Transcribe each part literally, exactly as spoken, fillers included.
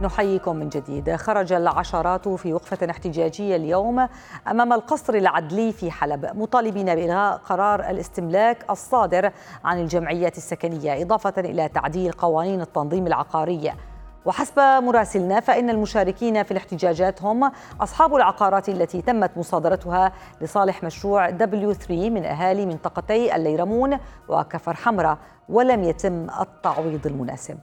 نحييكم من جديد. خرج العشرات في وقفة احتجاجية اليوم أمام القصر العدلي في حلب مطالبين بإلغاء قرار الاستملاك الصادر عن الجمعيات السكنية إضافة إلى تعديل قوانين التنظيم العقاري. وحسب مراسلنا فإن المشاركين في الاحتجاجات هم أصحاب العقارات التي تمت مصادرتها لصالح مشروع دبليو ثلاثة من أهالي منطقتي الليرمون وكفر حمراء ولم يتم التعويض المناسب.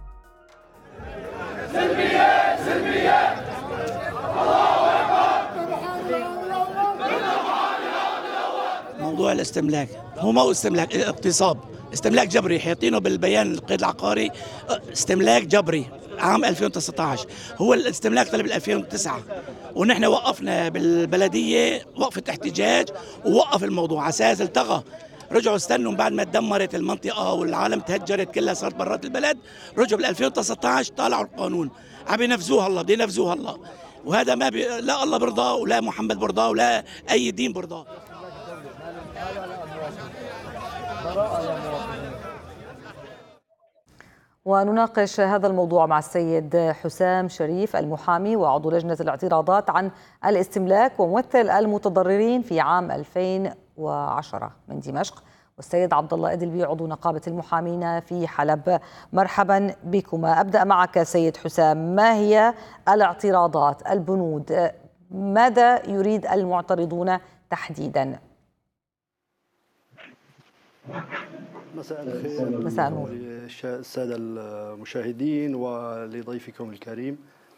سلمية سلمية الله أكبر. موضوع الاستملاك هو مو استملاك اغتصاب، استملاك جبري حاطينه بالبيان القيد العقاري، استملاك جبري عام ألفين وتسعة عشر. هو الاستملاك طلع بال ألفين وتسعة ونحن وقفنا بالبلديه وقفه احتجاج ووقف الموضوع على اساس التغى. رجعوا استنوا بعد ما تدمرت المنطقه والعالم تهجرت كلها صارت برات البلد، رجعوا بال ألفين وتسعة عشر طالعوا القانون عم ينفذوه هلا، بده ينفذوه هلا، وهذا ما بي... لا الله برضاه ولا محمد برضاه ولا اي دين برضاه. ونناقش هذا الموضوع مع السيد حسام شريف المحامي وعضو لجنة الاعتراضات عن الاستملاك وممثل المتضررين في عام ألفين وعشرة من دمشق، والسيد عبد الله إدلبي عضو نقابة المحامين في حلب. مرحبا بكما. أبدأ معك سيد حسام، ما هي الاعتراضات، البنود، ماذا يريد المعترضون تحديدا؟ مساء الخير. مساء النور للسادة المشاهدين ولضيفكم الكريم.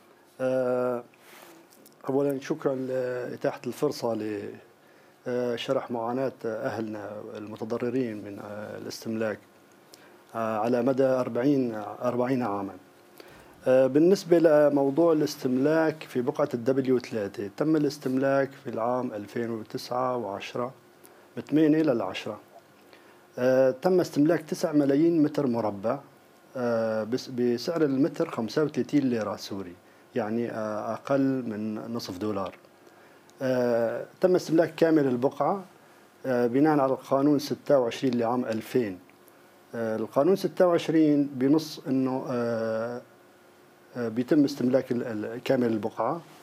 أولا شكرا لإتاحة الفرصة لشرح معاناة أهلنا المتضررين من الاستملاك على مدى أربعين عاما. بالنسبة لموضوع الاستملاك في بقعة الدبليو ثلاثة، تم الاستملاك في العام ألفين وتسعة وعشرة من ثمانية للعشرة. آه، تم استملاك تسعة ملايين متر مربع آه، بسعر المتر خمسة وثلاثين ليرة سوري، يعني آه، أقل من نصف دولار. آه، تم استملاك كامل البقعة آه، بناء على القانون ستة وعشرين لعام ألفين. آه، القانون ستة وعشرين بنص أنه آه، آه، بيتم استملاك كامل البقعة